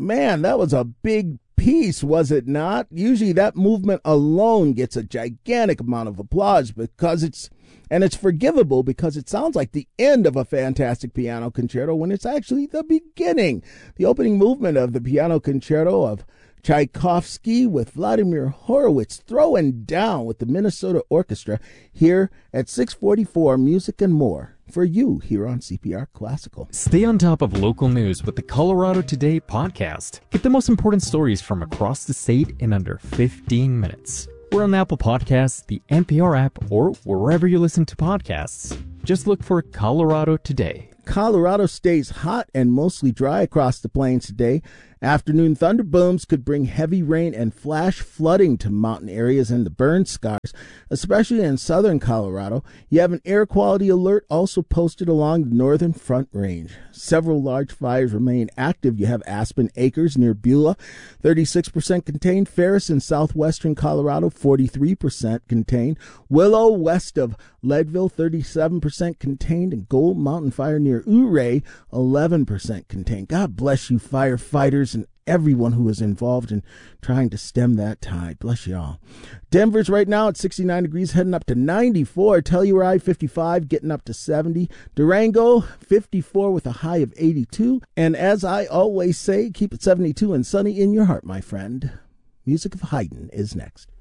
Man, that was a big piece, was it not? Usually that movement alone gets a gigantic amount of applause because it's forgivable because it sounds like the end of a fantastic piano concerto when it's actually the beginning. The opening movement of the piano concerto of Tchaikovsky with Vladimir Horowitz throwing down with the Minnesota Orchestra here at 644 Music and More for you here on CPR Classical. Stay on top of local news with the Colorado Today podcast. Get the most important stories from across the state in under 15 minutes. We're on Apple Podcasts, the NPR app, or wherever you listen to podcasts. Just look for Colorado Today. Colorado stays hot and mostly dry across the plains today. Afternoon thunderbooms could bring heavy rain and flash flooding to mountain areas and the burn scars, especially in southern Colorado. You have an air quality alert also posted along the northern Front Range. Several large fires remain active. You have Aspen Acres near Beulah, 36% contained. Ferris in southwestern Colorado, 43% contained. Willow west of Leadville, 37% contained. And Gold Mountain Fire near Ouray, 11% contained. God bless you, firefighters, and everyone who is involved in trying to stem that tide. Bless you all. Denver's right now at 69 degrees, heading up to 94. Telluride, 55, getting up to 70. Durango, 54 with a high of 82. And as I always say, keep it 72 and sunny in your heart, my friend. Music of Haydn is next.